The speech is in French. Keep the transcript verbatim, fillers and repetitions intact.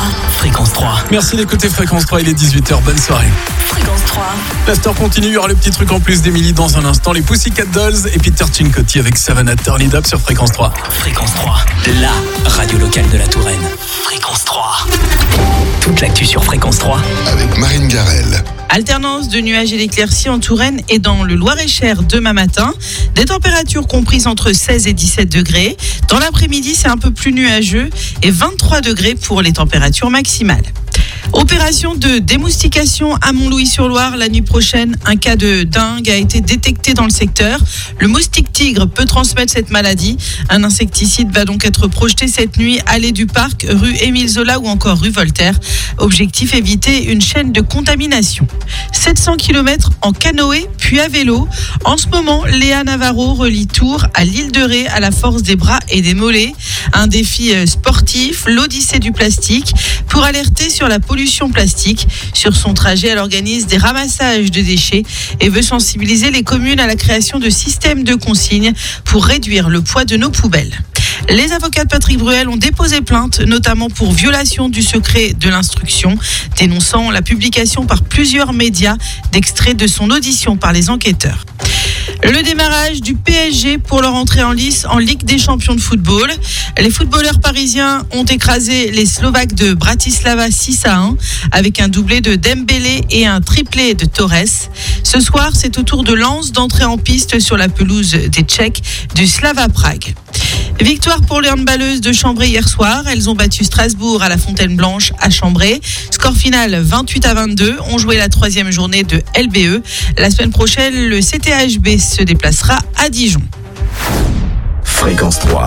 Fréquence trois. Merci d'écouter Fréquence trois, il est dix-huit heures, bonne soirée. Fréquence trois. L'after continue, il y aura le petit truc en plus d'Emily dans un instant, les Pussycat Dolls et Peter Cincotti avec Savannah Turn It Up sur Fréquence trois. Fréquence trois, la radio locale de la Touraine. Fréquence trois. Toute l'actu sur Fréquence trois. Avec Marine Garel. Alternance de nuages et d'éclaircies en Touraine et dans le Loir-et-Cher demain matin. Des températures comprises entre seize et dix-sept degrés. Dans l'après-midi, c'est un peu plus nuageux et vingt-trois degrés pour les températures maximales. Opération de démoustication à Montlouis-sur-Loire la nuit prochaine. Un cas de dengue a été détecté dans le secteur. Le moustique tigre peut transmettre cette maladie. Un insecticide va donc être projeté cette nuit allée du Parc, rue Émile Zola ou encore rue Voltaire. Objectif, éviter une chaîne de contamination. sept cents kilomètres en canoë puis à vélo. En ce moment, Léa Navarro relie Tours à l'île de Ré à la force des bras et des mollets. Un défi sportif, l'Odyssée du plastique, pour alerter sur la pollution plastique. Sur son trajet, elle organise des ramassages de déchets et veut sensibiliser les communes à la création de systèmes de consignes pour réduire le poids de nos poubelles. Les avocats de Patrick Bruel ont déposé plainte, notamment pour violation du secret de l'instruction, dénonçant la publication par plusieurs médias d'extraits de son audition par les enquêteurs. Le démarrage du P S G pour leur entrée en lice en Ligue des champions de football. Les footballeurs parisiens ont écrasé les Slovaques de Bratislava six à un avec un doublé de Dembélé et un triplé de Torres. Ce soir, c'est au tour de Lens d'entrer en piste sur la pelouse des Tchèques du Slava Prague. Victoire pour les handballeuses de Chambray hier soir. Elles ont battu Strasbourg à la Fontaine Blanche à Chambray. Score final vingt-huit à vingt-deux. On jouait la troisième journée de L B E. La semaine prochaine, le C T H B se déplacera à Dijon. Fréquence trois.